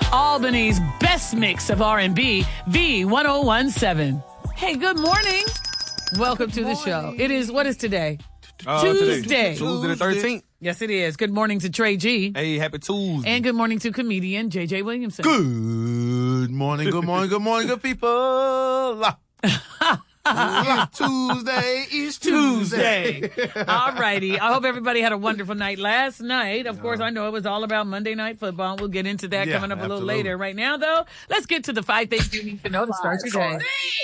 Albany's best mix of R&B, V1017. Hey, good morning. Welcome to the show. It is, what is today? Tuesday. Tuesday the 13th. Yes, it is. Good morning to Trey G. Hey, happy Tuesday. And good morning to comedian JJ Williamson. Good morning, good people. Tuesday is Tuesday. All righty. I hope everybody had a wonderful night last night. Of course, I know it was all about Monday Night Football. We'll get into that coming up a little later. Right now, though, let's get to the 5 things you need to know to start your day.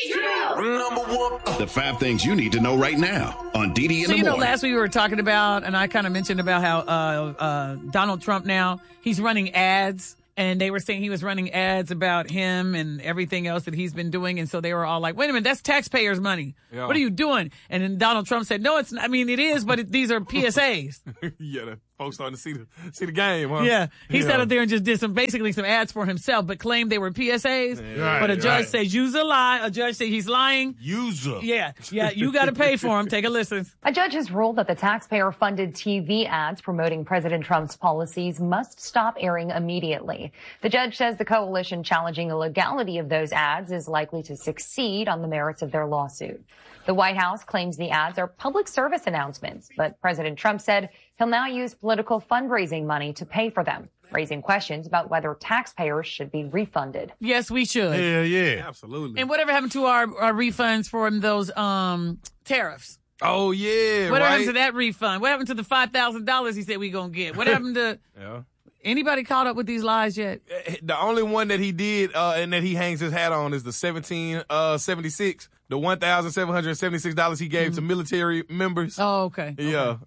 The 5 things you need to know right now on DD in the morning. Last week we were talking about, and I kind of mentioned about how Donald Trump now, he's running ads. And they were saying he was running ads about him and everything else that he's been doing. And so they were all like, wait a minute, that's taxpayers' money. Yeah. What are you doing? And then Donald Trump said, no, it's not. I mean, it is, but these are PSAs. Yeah, the folks starting to see the game, huh? Yeah. He sat up there and just did some ads for himself, but claimed they were PSAs. Yeah. But a judge says, use a lie. A judge says he's lying. User. Yeah. You got to pay for him. Take a listen. A judge has ruled that the taxpayer-funded TV ads promoting President Trump's policies must stop airing immediately. The judge says the coalition challenging the legality of those ads is likely to succeed on the merits of their lawsuit. The White House claims the ads are public service announcements, but President Trump said he'll now use political fundraising money to pay for them, raising questions about whether taxpayers should be refunded. Yes, we should. Yeah. Absolutely. And whatever happened to our refunds from those tariffs? Oh, yeah, What happened to that refund? What happened to the $5,000 he said we going to get? What happened to... Yeah. Anybody caught up with these lies yet? The only one that he did and that he hangs his hat on is the 1776, the $1,776 he gave to military members. Oh, okay. Yeah.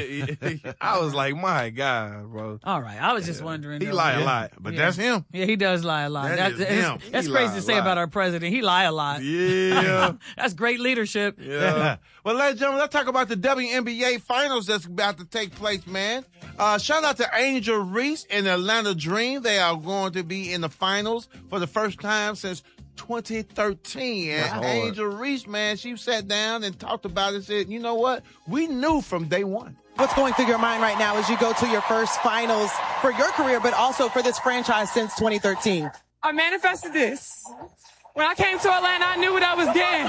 I was like, my God, bro. All right. I was just wondering. He lie a lot. But that's him. Yeah, he does lie a lot. That's him. That's crazy to say about our president. He lie a lot. Yeah. That's great leadership. Yeah. Well, ladies and gentlemen, let's talk about the WNBA finals that's about to take place, man. Shout out to Angel Reese and Atlanta Dream. They are going to be in the finals for the first time since 2013. And Angel Reese, man, she sat down and talked about it and said, you know what? We knew from day one. What's going through your mind right now as you go to your first finals for your career, but also for this franchise since 2013? I manifested this. When I came to Atlanta, I knew what I was getting.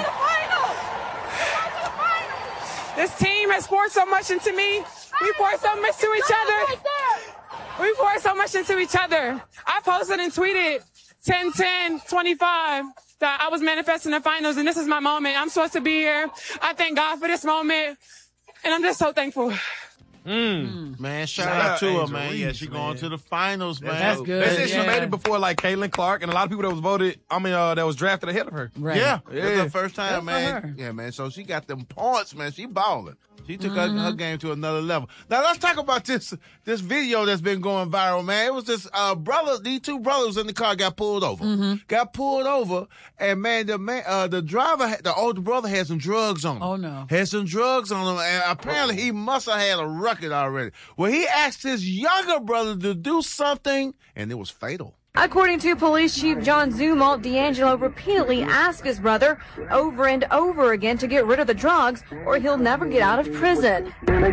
This team has poured so much into me. We poured so much to each other. We poured so much into each other. I posted and tweeted 10-10-25 that I was manifesting the finals, and this is my moment. I'm supposed to be here. I thank God for this moment, and I'm just so thankful. Man, shout out to her, man. Yeah, she going to the finals, man. That's good. They said she made it before, like, Caitlin Clark and a lot of people that was that was drafted ahead of her. Right. Yeah. It's her first time, Good for man. her. Yeah, man. So she got them points, man. She balling. She took her game to another level. Now, let's talk about this video that's been going viral, man. It was this these two brothers in the car got pulled over. Got pulled over, and, man, the driver, the older brother had some drugs on him. Oh, no. Had some drugs on him, and apparently he must have had a record already. Well, he asked his younger brother to do something, and it was fatal. According to Police Chief John Zumwalt, D'Angelo repeatedly asked his brother over and over again to get rid of the drugs or he'll never get out of prison.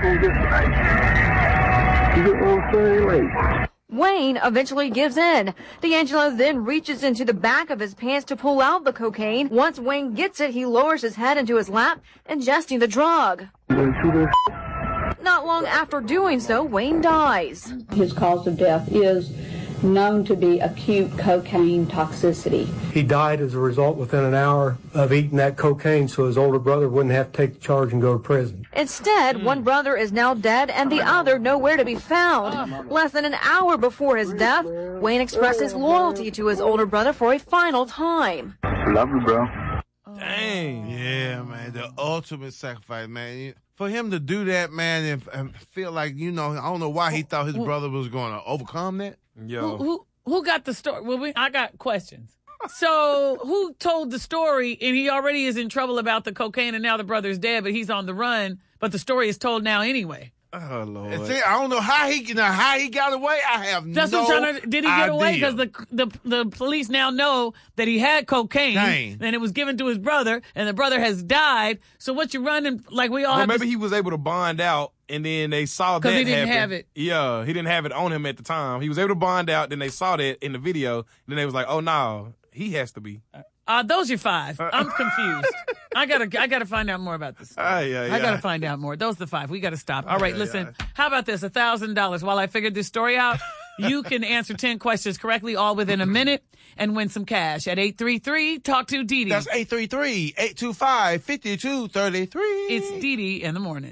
Wayne eventually gives in. D'Angelo then reaches into the back of his pants to pull out the cocaine. Once Wayne gets it, he lowers his head into his lap, ingesting the drug. Not long after doing so, Wayne dies. His cause of death is known to be acute cocaine toxicity. He died as a result within an hour of eating that cocaine, so his older brother wouldn't have to take the charge and go to prison. Instead, one brother is now dead and the other nowhere to be found. Less than an hour before his death, Wayne expressed his loyalty to his older brother for a final time. Love you, bro. Dang. Yeah, man. The ultimate sacrifice, man. For him to do that, man, and feel like, I don't know why he thought his brother was going to overcome that. Yo. Who got the story? Well, I got questions. So who told the story, and he already is in trouble about the cocaine, and now the brother's dead, but he's on the run, but the story is told now anyway. Oh, Lord. I don't know how he got away. I have That's no what I'm trying to. Did he get away? idea. Because the police now know that he had cocaine, and it was given to his brother, and the brother has died. So what you running like we all? Well, have maybe he was able to bond out And then they saw that because he didn't happen. have it. Yeah, he didn't have it on him at the time. He was able to bond out. Then they saw that in the video. Then they was like, oh, no, he has to be. Those are 5. I'm confused. I gotta find out more about this. Yeah. I gotta find out more. Those are the 5. We gotta stop. All right, listen. How about this? $1,000. While I figured this story out, you can answer 10 questions correctly, all within a minute, and win some cash at 833. Talk to Dee Dee. That's 833-825-5233. It's Dee Dee in the morning.